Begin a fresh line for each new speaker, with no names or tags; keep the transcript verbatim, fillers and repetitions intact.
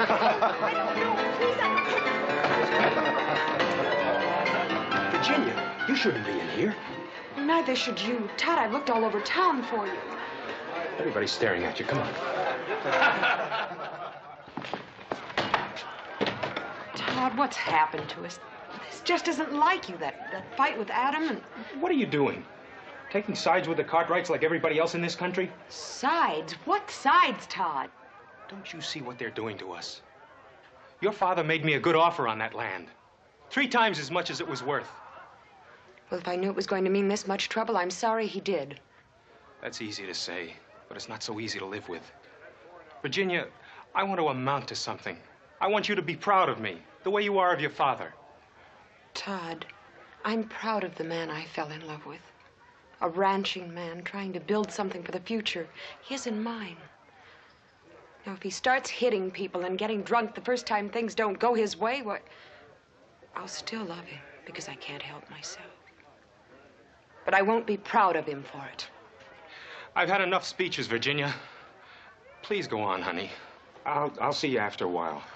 I don't know. Please, I...
Virginia, you shouldn't be in here.
Neither should you. Todd, I've looked all over town for you.
Everybody's staring at you. Come on.
Todd, what's happened to us? This just isn't like you, that, that fight with Adam and...
What are you doing? Taking sides with the Cartwrights like everybody else in this country?
Sides? What sides, Todd?
Don't you see what they're doing to us? Your father made me a good offer on that land. Three times as much as it was worth.
Well, if I knew it was going to mean this much trouble, I'm sorry he did.
That's easy to say, but it's not so easy to live with. Virginia, I want to amount to something. I want you to be proud of me, the way you are of your father.
Todd, I'm proud of the man I fell in love with. A ranching man trying to build something for the future, his and mine. Now, if he starts hitting people and getting drunk the first time things don't go his way, what? I'll still love him because I can't help myself. But I won't be proud of him for it.
I've had enough speeches, Virginia. Please go on, honey. I'll, I'll see you after a while.